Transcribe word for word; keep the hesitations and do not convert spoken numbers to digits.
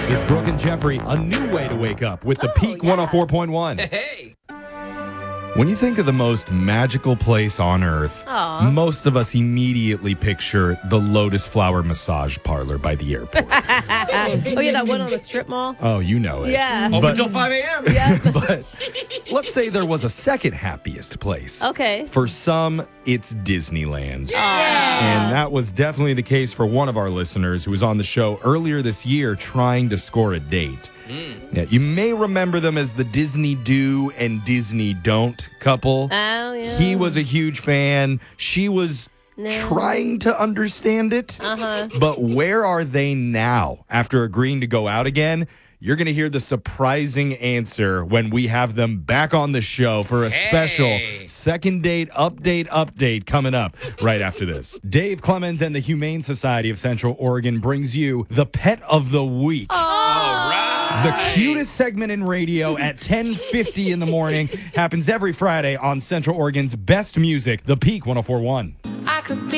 It's Brooke and Jeffrey, a new way to wake up with the Oh, Peak yeah. one oh four point one. Hey. When you think of the most magical place on earth, Aw. most of us immediately picture the Lotus Flower Massage Parlor by the airport. Oh, yeah, that one on the strip mall? Oh, you know it. Yeah. Open But- until five a.m. Yeah. But let's say there was a second happiest place. Okay. For some, it's Disneyland. Aw. And that was definitely the case for one of our listeners who was on the show earlier this year trying to score a date. Yeah, you may remember them as the Disney Do and Disney Don't couple. Oh, yeah. He was a huge fan. She was No. trying to understand it. Uh-huh. But where are they now after agreeing to go out again? You're going to hear the surprising answer when we have them back on the show for a special Hey. second date update update coming up right after this. Dave Clemens and the Humane Society of Central Oregon brings you the Pet of the Week. All right. The cutest segment in radio at ten fifty in the morning happens every Friday on Central Oregon's best music, the Peak one oh four point one. I could be